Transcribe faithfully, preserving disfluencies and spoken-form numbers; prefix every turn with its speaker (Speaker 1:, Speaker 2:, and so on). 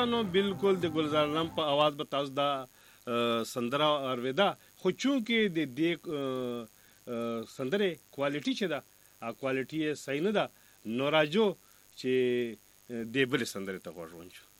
Speaker 1: نو بالکل د ګلزار عالم په اواز به تاسو دا سندره اوریدا خو چونکې د دې سندره کوالټي چې ده ا کوالټي یې صحیح نه ده نو راځو چې د بل سندره ته غوږ ونیسو.